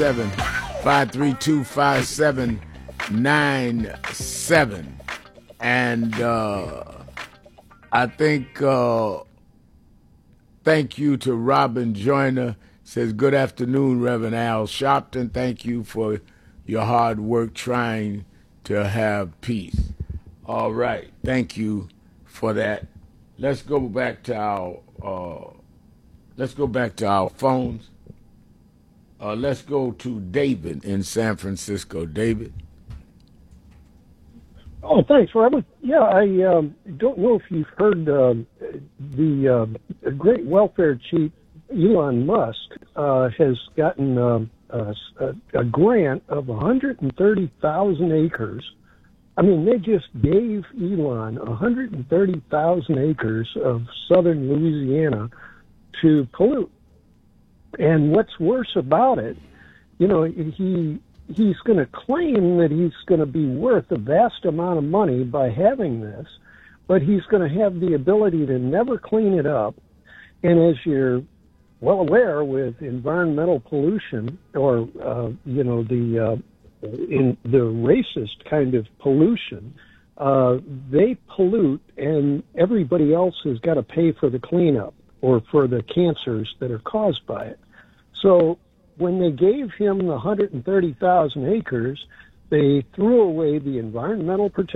532-5797. And I think thank you to Robin Joyner. Says, good afternoon, Reverend Al Sharpton. Thank you for your hard work trying to have peace. All right. Thank you for that. Let's go back to our phones. Let's go to David in San Francisco. David. Oh, thanks, Robert. Yeah, I don't know if you've heard the great welfare chief, Elon Musk, has gotten a grant of 130,000 acres. I mean, they just gave Elon 130,000 acres of southern Louisiana to pollute. And what's worse about it, you know, he's going to claim that he's going to be worth a vast amount of money by having this, but he's going to have the ability to never clean it up. And as you're well aware, with environmental pollution, or in the racist kind of pollution, they pollute, and everybody else has got to pay for the cleanup or for the cancers that are caused by it. So when they gave him the 130,000 acres, they threw away the environmental protection